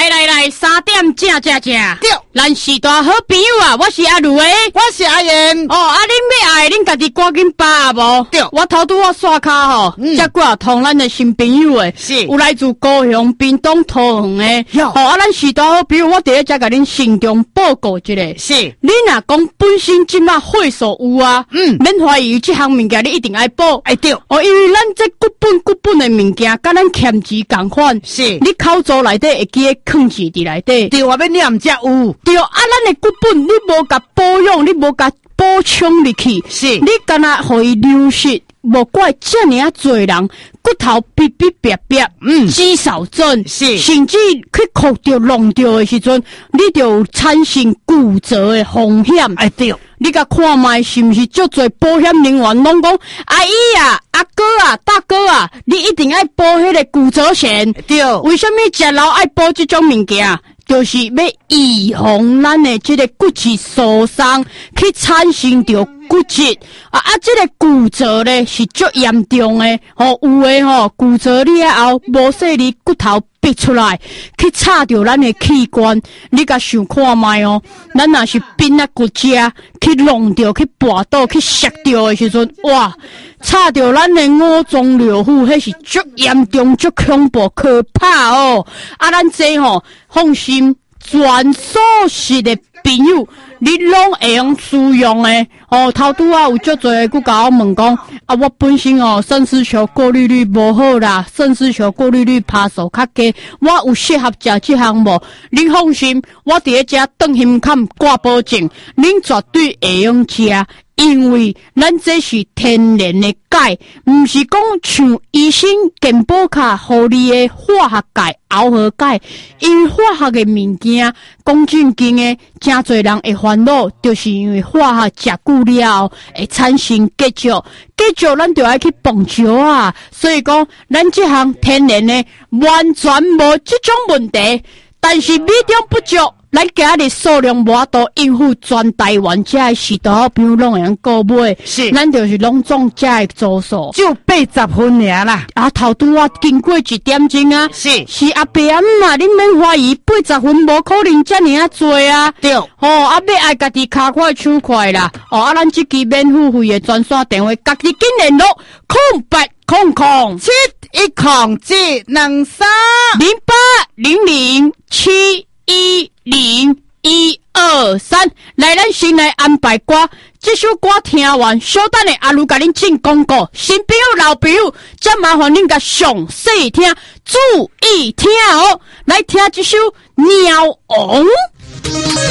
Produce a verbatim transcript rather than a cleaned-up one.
来来来，三点正正正。 对， 咱是大好朋友啊，我是阿如诶， 我是阿燕。 哦，啊，恁要爱，恁家己赶紧把握无？ 对， 我头拄我刷卡吼， 嗯， 接过通咱的新朋友诶， 是， 有来自高雄、屏东、桃园诶。 哟， 哦，啊，咱是大好朋友，我第一只甲恁慎重报告一下。 是， 你若讲本身即马会所有啊，嗯，免怀疑即项物件你一定爱报。 哎对， 哦，因为咱这骨本骨本的物件，甲咱欠钱共款。 是， 你口座内底会记得藏钱伫内底。 对，我要念才有。 对，啊，咱的骨本你无甲保养，你无甲补充入去， 是， 你干那互伊流失，无怪遮尔啊侪人骨头哔哔瘪瘪，嗯，肌少症， 是， 甚至去哭着弄着的时阵，你就有产生骨折的风险。 哎对， 你甲看卖是毋是足侪保险人员拢讲阿姨啊、阿哥啊、大哥啊，你一定爱保迄个骨折险。 对， 为什么食老爱保这种物件？就是要预防咱的这个骨质受伤，去产生着骨折啊！啊，这个骨折咧是足严重的，吼、哦、有诶吼骨折了后，无说你骨头逼出来，去插着咱的器官。你甲想看卖哦，咱若是变啊骨折，去弄着、去拔倒、去削着的时阵，哇！插着咱的五脏六腑，迄是足严重、足恐怖、可怕哦！啊，咱这吼、哦、放心，全素食的朋友，你拢会用使用的哦。头拄啊有足侪佮甲我问讲，啊，我本身哦肾丝球过滤率无好啦，肾丝球过滤率拍数较低，我有适合食这项无？恁放心，我伫咧遮顿胸坎挂保证，恁绝对会用食。因为咱这是天然的钙，毋是讲像医生健保卡互你的化学钙、熬合钙。因为化学的物件，讲正经的，真侪人会烦恼，就是因为化学食久了后会产生结石，结石咱就要去碰石啊。所以讲，咱这项天然的完全无这种问题，但是美中不足。咱今日数量无多，应付全台湾遮的许多好朋友拢会用购买， 是， 咱就是拢总遮的组数， 就八十分尔啦。 啊，头拄我经过一点钟啊， 是， 是阿伯阿姆啊，恁免怀疑，八十分无可能遮尔啊多啊。对，哦，啊，要爱家己骹快手快啦，哦，啊，咱这支免付费的专线电话，家己紧联络，空八空空七一空七两三零八零零七一。零一二三，来咱先来安排歌，这首歌听完，小等的阿如甲恁进广告，新朋友老朋友，则麻烦恁甲详细听，注意听哦，来听这首《鸟王》。